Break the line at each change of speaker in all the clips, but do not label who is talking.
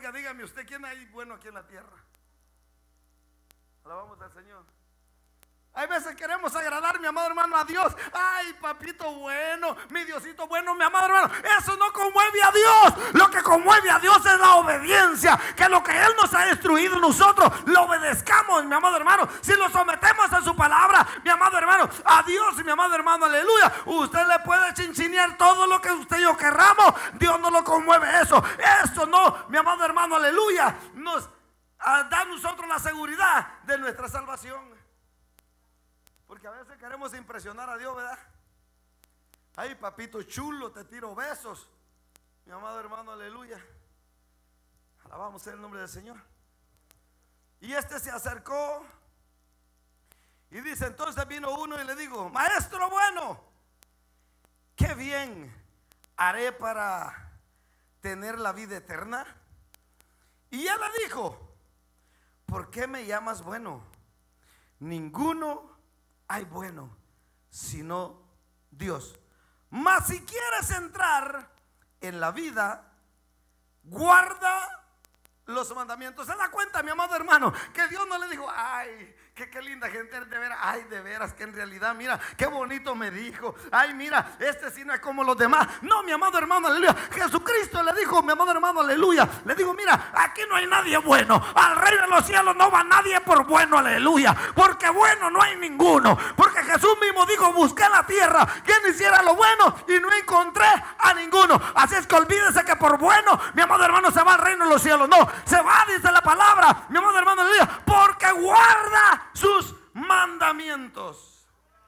dígame usted, ¿quién hay bueno aquí en la tierra? Alabamos al Señor. Hay veces queremos agradar, mi amado hermano, a Dios. Ay, papito bueno, mi Diosito bueno, mi amado hermano. Eso no conmueve a Dios. Lo que conmueve a Dios es la obediencia. Que lo que Él nos ha instruido, nosotros lo obedezcamos, mi amado hermano. Si lo sometemos a su palabra, mi amado hermano, a Dios, mi amado hermano, aleluya. Usted le puede chinchinear todo lo que usted y yo querramos. Dios no lo conmueve eso. Eso no, mi amado hermano, aleluya, nos da a nosotros la seguridad de nuestra salvación. Porque a veces queremos impresionar a Dios, ¿verdad? Ay, papito chulo, te tiro besos. Mi amado hermano, aleluya. Alabamos el nombre del Señor. Y este se acercó y dice, entonces vino uno y le dijo, maestro bueno, qué bien haré para tener la vida eterna. Y él le dijo, ¿por qué me llamas bueno? Ninguno hay bueno sino Dios. Mas si quieres entrar en la vida, guarda los mandamientos. Se da cuenta, mi amado hermano, que Dios no le dijo, ay, qué linda gente, de veras, ay, de veras, que en realidad, mira, qué bonito me dijo, ay, mira, este sí no es como los demás. No, mi amado hermano, aleluya. Jesucristo le dijo, mi amado hermano, aleluya, le digo, mira, aquí no hay nadie bueno. Al reino de los cielos no va nadie por bueno, aleluya, porque bueno no hay ninguno. Porque Jesús mismo dijo, busqué en la tierra quien hiciera lo bueno y no encontré a ninguno. Así es que olvídese que por bueno, mi amado hermano, se va al reino de los cielos. No, se va, dice la palabra, mi amado hermano, aleluya, porque guarda sus mandamientos.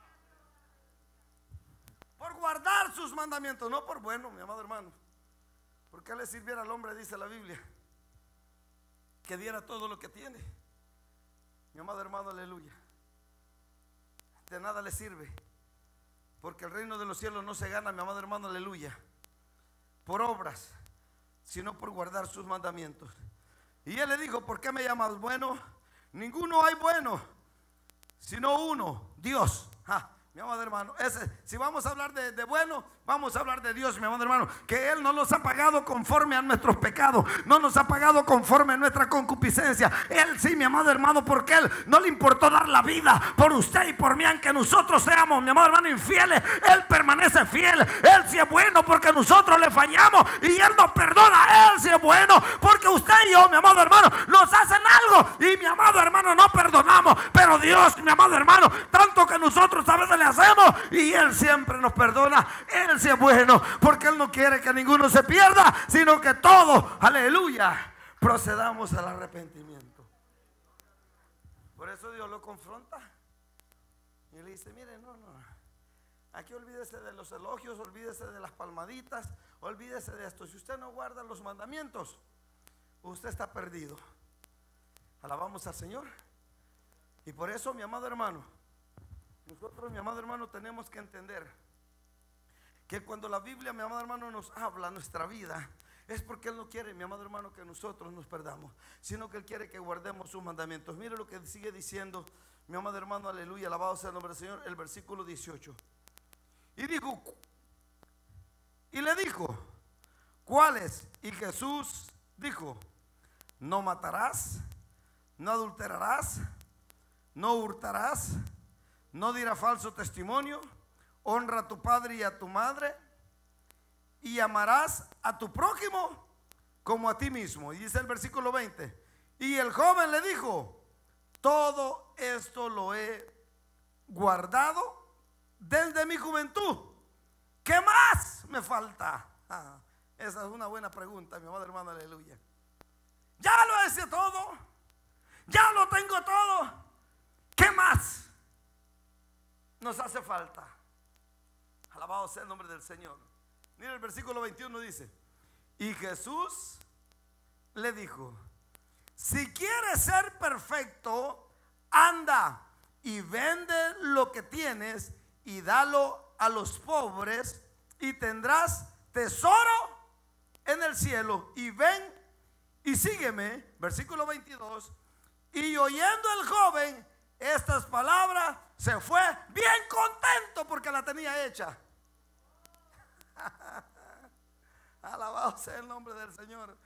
Por guardar sus mandamientos, no por bueno, mi amado hermano. ¿Por qué le sirviera al hombre, dice la Biblia, que diera todo lo que tiene? Mi amado hermano, aleluya. De nada le sirve, porque el reino de los cielos no se gana, mi amado hermano, aleluya, por obras, sino por guardar sus mandamientos. Y él le dijo, ¿por qué me llamas bueno? Ninguno hay bueno sino uno, Dios. Mi amado hermano, si vamos a hablar de bueno, vamos a hablar de Dios, mi amado hermano, que Él no nos ha pagado conforme a nuestros pecados, no nos ha pagado conforme a nuestra concupiscencia. Él sí, mi amado hermano, porque Él no le importó dar la vida por usted y por mí, aunque nosotros seamos, mi amado hermano, infieles. Él permanece fiel. Él sí es bueno porque nosotros le fallamos y Él nos perdona. Él sí es bueno porque usted y yo, mi amado hermano, nos hacen algo y, mi amado hermano, no perdonamos. Pero Dios, mi amado hermano, tanto que nosotros a veces le hacemos y Él siempre nos perdona. Él sí es bueno porque Él no quiere que ninguno se pierda, sino que todos, aleluya, procedamos al arrepentimiento. Por eso Dios lo confronta y le dice, mire, no, aquí olvídese de los elogios, olvídese de las palmaditas, olvídese de esto. Si usted no guarda los mandamientos, usted está perdido. Alabamos al Señor. Y por eso, mi amado hermano, nosotros, mi amado hermano, tenemos que entender que cuando la Biblia, mi amado hermano, nos habla nuestra vida, es porque Él no quiere, mi amado hermano, que nosotros nos perdamos, sino que Él quiere que guardemos sus mandamientos. Mire lo que sigue diciendo, mi amado hermano, aleluya, alabado sea el nombre del Señor, el versículo 18. Y le dijo, ¿cuáles? Y Jesús dijo, no matarás, no adulterarás, no hurtarás, no dirás falso testimonio, honra a tu padre y a tu madre, y amarás a tu prójimo como a ti mismo. Y dice el versículo 20, y el joven le dijo, todo esto lo he guardado desde mi juventud. ¿Qué más me falta? Esa es una buena pregunta, mi amado hermano, aleluya. Ya lo hice todo, ya lo tengo todo. ¿Qué más nos hace falta? Alabado sea el nombre del Señor. Mira el versículo 21 dice, y Jesús le dijo, si quieres ser perfecto, anda y vende lo que tienes y dalo a los pobres y tendrás tesoro en el cielo, y ven y sígueme. Versículo 22, y oyendo el joven estas palabras, se fue bien contento porque la tenía hecha. Alabado sea el nombre del Señor.